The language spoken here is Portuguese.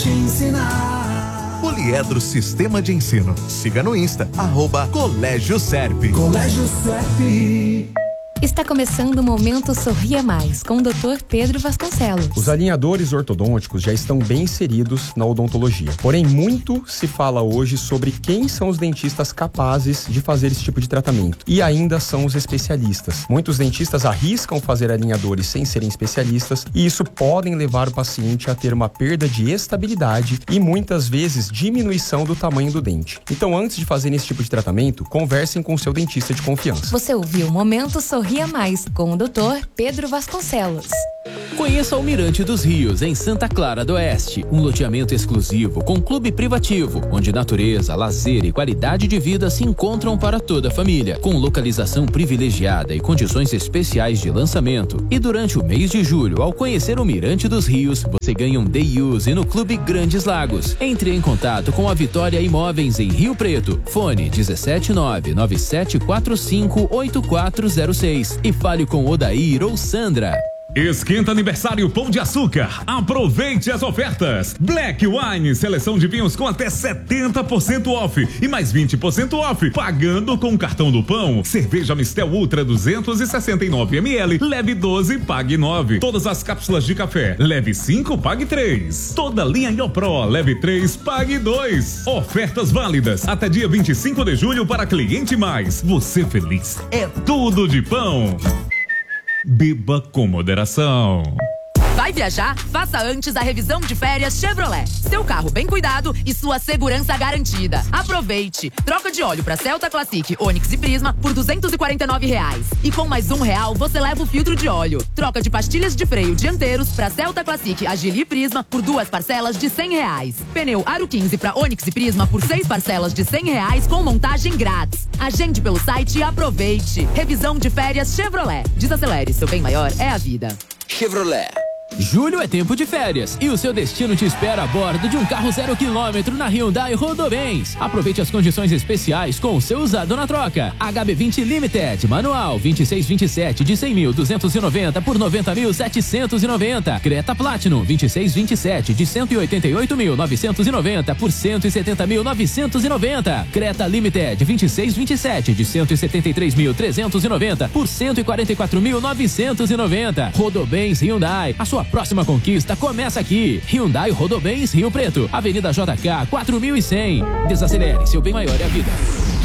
te ensinar. Poliedro Sistema de Ensino. Siga no Insta, @Colégio Serp. Colégio Serp. Está começando o Momento Sorria Mais, com o Dr. Pedro Vasconcelos. Os alinhadores ortodônticos já estão bem inseridos na odontologia. Porém, muito se fala hoje sobre quem são os dentistas capazes de fazer esse tipo de tratamento. E ainda são os especialistas. Muitos dentistas arriscam fazer alinhadores sem serem especialistas, e isso pode levar o paciente a ter uma perda de estabilidade e muitas vezes diminuição do tamanho do dente. Então, antes de fazer esse tipo de tratamento, conversem com o seu dentista de confiança. Você ouviu o Momento Sorria Mais, com o Dr. Pedro Vasconcelos. Conheça o Mirante dos Rios, em Santa Clara do Oeste. Um loteamento exclusivo com clube privativo, onde natureza, lazer e qualidade de vida se encontram para toda a família. Com localização privilegiada e condições especiais de lançamento. E durante o mês de julho, ao conhecer o Mirante dos Rios, você ganha um day use no Clube Grandes Lagos. Entre em contato com a Vitória Imóveis em Rio Preto. Fone 17997458406 e fale com Odair ou Sandra. Esquenta aniversário Pão de Açúcar. Aproveite as ofertas. Black Wine, seleção de vinhos com até 70% off e mais 20% off, pagando com o cartão do Pão. Cerveja Mistel Ultra 269 ml, leve 12, pague 9. Todas as cápsulas de café, leve 5, pague 3. Toda linha Iopro, leve 3, pague 2. Ofertas válidas até dia 25 de julho para cliente mais. Você feliz é tudo de Pão. Beba com moderação. Vai viajar? Faça antes a revisão de férias Chevrolet. Seu carro bem cuidado e sua segurança garantida. Aproveite! Troca de óleo para Celta Classic, Onix e Prisma por R$249. E com mais R$1 você leva o filtro de óleo. Troca de pastilhas de freio dianteiros para Celta Classic, Agile e Prisma por 2 parcelas de R$100. Pneu Aro 15 para Onix e Prisma por 6 parcelas de R$100 com montagem grátis. Agende pelo site e aproveite. Revisão de férias Chevrolet. Desacelere, seu bem maior é a vida. Chevrolet. Julho é tempo de férias e o seu destino te espera a bordo de um carro 0 km na Hyundai Rodobens. Aproveite as condições especiais com o seu usado na troca. HB20 Limited, manual 2627 de 100.290 por 90.790. Creta Platinum 2627 de 188.990 por 170.990. Creta Limited 2627 de 173.390 por 144.990. Rodobens Hyundai, a sua próxima conquista começa aqui. Hyundai Rodobens Rio Preto, Avenida JK 4100. Desacelere, seu bem maior é a vida.